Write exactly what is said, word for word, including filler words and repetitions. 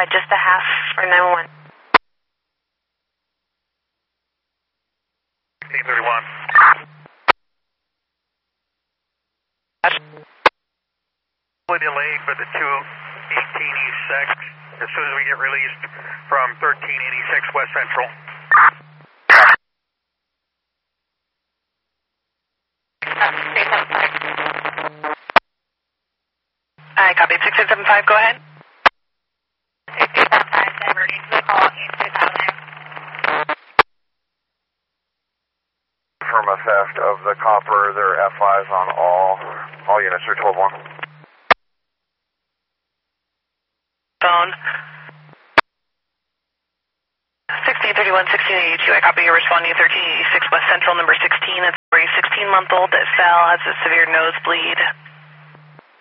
by just a half for nine one one. sixteen thirty-one. Delay for the two eighteen East six as soon as we get released from thirteen eighty-six West Central. I copy six eight seven five, go ahead. six eight seven five, diverting to the call, East two thousand. Confirm a theft of the copper. There are F Is on all all units. They're twelve one. Phone. sixteen thirty-one, sixteen eighty-two, I copy you responding to thirteen eighty-six West Central, number sixteen. It's a sixteen-month-old that fell, has a severe nosebleed.